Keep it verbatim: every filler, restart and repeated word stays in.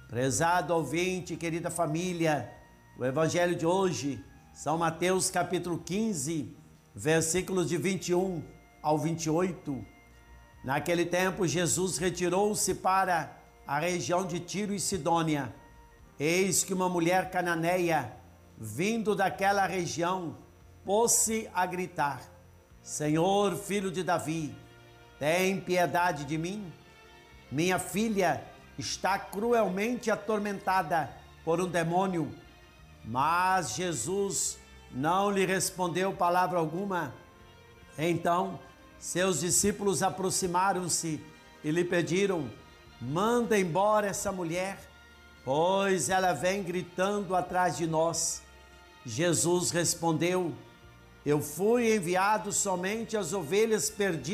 Prezado ouvinte, querida família, o evangelho de hoje, São Mateus capítulo quinze, versículos de vinte e um ao vinte e oito. Naquele tempo, Jesus retirou-se para a região de Tiro e Sidônia. Eis que uma mulher cananeia, vindo daquela região, pôs-se a gritar: Senhor, filho de Davi, tem piedade de mim. Minha filha está cruelmente atormentada por um demônio. Mas Jesus não lhe respondeu palavra alguma. Então seus discípulos aproximaram-se e lhe pediram: manda embora essa mulher, pois ela vem gritando atrás de nós. Jesus respondeu: eu fui enviado somente às ovelhas perdidas